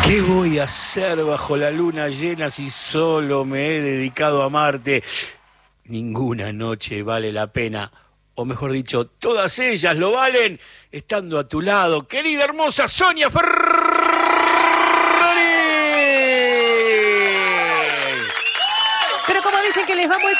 ¿Qué voy a hacer bajo la luna llena si solo me he dedicado a amarte? Ninguna noche vale la pena, o mejor dicho, todas ellas lo valen, estando a tu lado, querida hermosa Sonia Ferrari. Pero como dicen que les va muy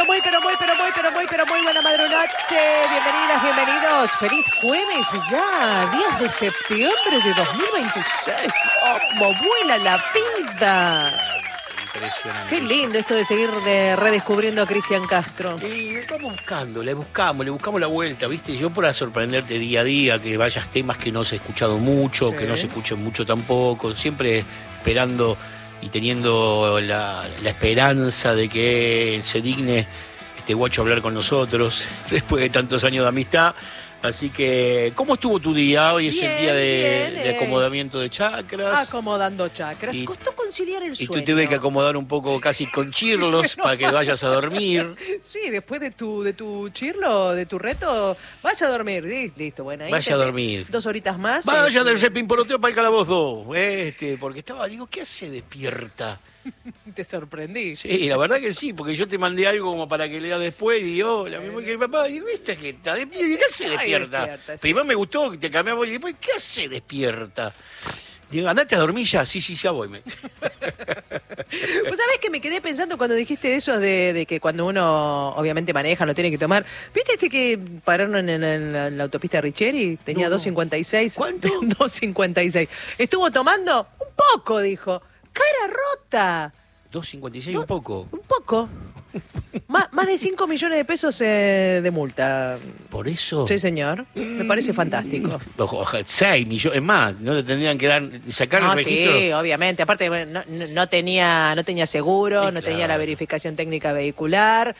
buena madrugada. Bienvenidas, bienvenidos. Feliz jueves ya, 10 de septiembre de 2026. ¡Cómo vuela la vida! Impresionante. Qué lindo esto de seguir redescubriendo a Cristian Castro. Y vamos buscando, le buscamos la vuelta, ¿viste? Yo para sorprenderte día a día, que vayas temas que no se ha escuchado mucho, Sí. que no se escuchen mucho tampoco, siempre esperando y teniendo la esperanza de que se digne este guacho a hablar con nosotros después de tantos años de amistad. Así que, ¿cómo estuvo tu día? Hoy es el día de acomodamiento de chakras. Acomodando chakras. Y- Costó conciliar el Y sueño. tú tuve que acomodar un poco casi con chirlos para que vayas a dormir. Sí, después de tu chirlo, de tu reto, vaya a dormir. Sí, listo, bueno. Ahí Vaya a dormir. 2 horitas más. Vaya del repimporoteo para el calabozo. Porque estaba, digo, ¿qué hace despierta? Te sorprendí. Sí, la verdad que sí, porque yo te mandé algo como para que leas después y digo, la misma que papá, digo, ¿viste que está despierta? ¿Qué hace despierta? despierta, sí. Primero me gustó que te cambiamos y después, ¿qué hace despierta? Digo, andate a dormir ya, sí, ya voy. Vos sabés que me quedé pensando cuando dijiste eso de que cuando uno obviamente maneja, no tiene que tomar. ¿Viste que pararon en la autopista Richieri? Tenía No. 2.56. ¿Cuánto? 2.56. Estuvo tomando un poco, dijo. Cara rota. 2.56 un poco. Un poco. Más de 5 millones de pesos de multa. Por eso. Sí, señor. Me parece fantástico. 6 millones, es más, no te tendrían que sacar el No, registro. sí, obviamente. Aparte, bueno, no tenía seguro, Sí, no tenía claro. la verificación técnica vehicular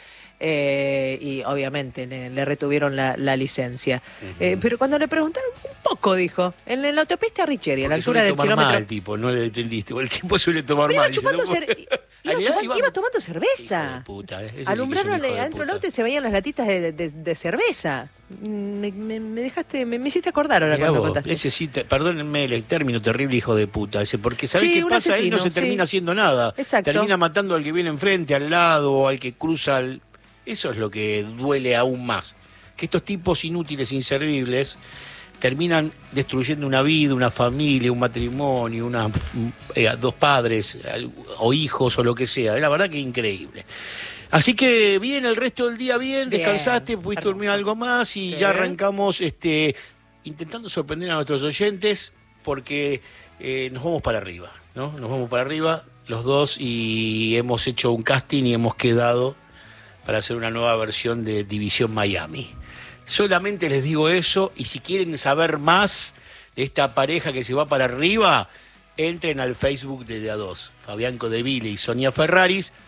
y obviamente le retuvieron la licencia. Pero cuando le preguntaron, un poco dijo, en la autopista Richieri, a la Porque altura suele del tomar kilómetro. mal, tipo, no le entendiste. El tipo suele tomar Pero mal. iba chupando, dice, no, iba tomando cerveza. Hijo de puta, ese sí que es Alumbraron un hijo de adentro del puta. auto y se veían las latitas de cerveza. Me dejaste, me hiciste acordar ahora Mirá cuando vos, contaste. ese sí, perdónenme el término terrible, hijo de puta, ese, porque ¿sabés Sí, qué un pasa? Él no asesino, se termina sí. haciendo nada. Exacto. Termina matando al que viene enfrente, al lado, o al que cruza. Eso es lo que duele aún más. Que estos tipos inútiles, inservibles, terminan destruyendo una vida, una familia, un matrimonio, dos padres, o hijos, o lo que sea. La verdad que es increíble. Así que bien, el resto del día bien, Bien, descansaste, pudiste dormir hermoso. algo más y Sí. ya arrancamos intentando sorprender a nuestros oyentes porque nos vamos para arriba, ¿no? Nos vamos para arriba los dos y hemos hecho un casting y hemos quedado para hacer una nueva versión de División Miami. Solamente les digo eso y si quieren saber más de esta pareja que se va para arriba, entren al Facebook de A2, Fabián Codeville y Sonia Ferraris.